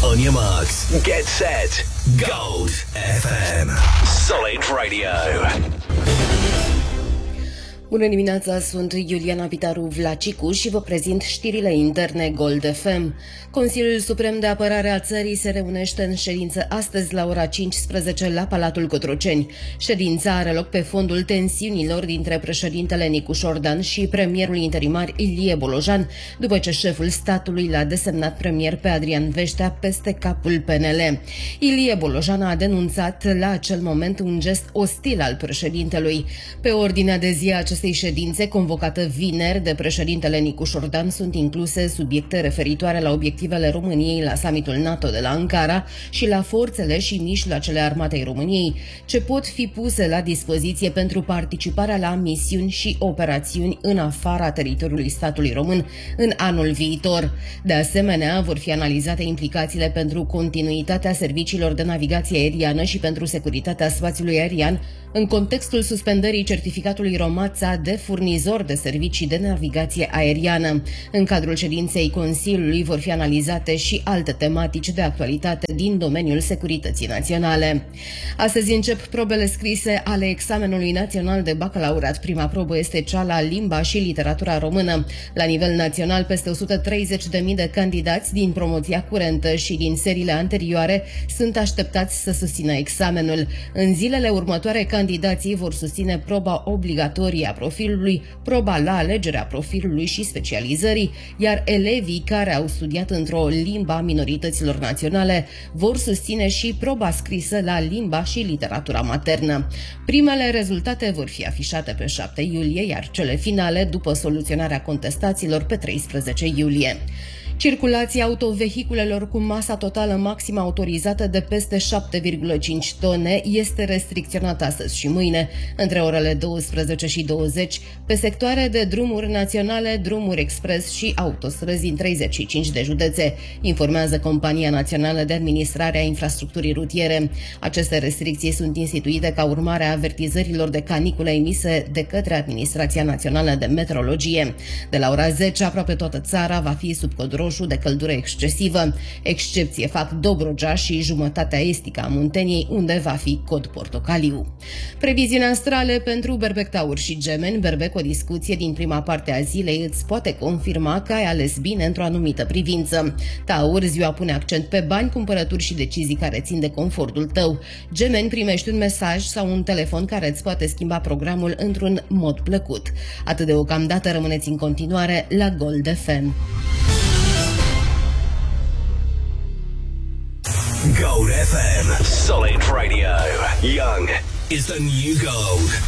On your marks, get set, Gold FM. Solid Radio. Bună dimineața, sunt Iuliana Vitaru-Vlacicu și vă prezint știrile interne Gold FM. Consiliul Suprem de Apărare a țării se reunește în ședință astăzi la ora 15 la Palatul Cotroceni. Ședința are loc pe fondul tensiunilor dintre președintele Nicu Șordan și premierul interimar Ilie Bolojan, după ce șeful statului l-a desemnat premier pe Adrian Veștea peste capul PNL. Ilie Bolojan a denunțat la acel moment un gest ostil al președintelui. Pe ordinea de zi a acestei ședințe, convocată vineri de președintele Nicu Șordan, sunt incluse subiecte referitoare la obiectivele României la summitul NATO de la Ankara și la forțele și mijloacele armatei României, ce pot fi puse la dispoziție pentru participarea la misiuni și operațiuni în afara teritoriului statului român în anul viitor. De asemenea, vor fi analizate implicațiile pentru continuitatea serviciilor de navigație aeriană și pentru securitatea spațiului aerian în contextul suspendării certificatului Romața de furnizor de servicii de navigație aeriană. În cadrul ședinței Consiliului vor fi analizate și alte tematici de actualitate din domeniul securității naționale. Astăzi încep probele scrise ale examenului național de bacalaureat. Prima probă este cea la limba și literatura română. La nivel național, peste 130.000 de candidați din promoția curentă și din seriile anterioare sunt așteptați să susțină examenul. În zilele următoare, candidații vor susține proba obligatorie a profilului, proba la alegerea profilului și specializării, iar elevii care au studiat într-o limba minorităților naționale vor susține și proba scrisă la limba și literatura maternă. Primele rezultate vor fi afișate pe 7 iulie, iar cele finale după soluționarea contestațiilor pe 13 iulie. Circulația autovehiculelor cu masa totală maximă autorizată de peste 7,5 tone este restricționată astăzi și mâine, între orele 12 și 20, pe sectoare de drumuri naționale, drumuri expres și autostrăzi din 35 de județe, informează Compania Națională de Administrare a Infrastructurii Rutiere. Aceste restricții sunt instituite ca urmare a avertizărilor de caniculă emise de către Administrația Națională de Meteorologie. De la ora 10, aproape toată țara va fi sub cod roșu de căldură excesivă. Excepție fac Dobrogea și jumătatea estică a Munteniei, unde va fi cod portocaliu. Previziunea astrale pentru Berbec, Taur și Gemeni. Berbec, o discuție din prima parte a zilei îți poate confirma că ai ales bine într-o anumită privință. Taur, ziua pune accent pe bani, cumpărături și decizii care țin de confortul tău. Gemeni, primești un mesaj sau un telefon care îți poate schimba programul într-un mod plăcut. Atât deocamdată, rămâneți în continuare la Gold FM. Gold FM. Solid Radio. Young is the new gold.